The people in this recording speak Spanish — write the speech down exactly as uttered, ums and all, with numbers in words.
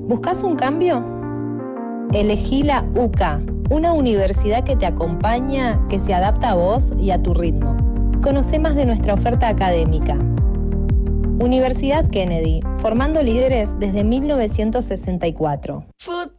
¿Buscas un cambio? Elegí la U C A, una universidad que te acompaña, que se adapta a vos y a tu ritmo. Conoce más de nuestra oferta académica. Universidad Kennedy, formando líderes desde mil novecientos sesenta y cuatro. Food.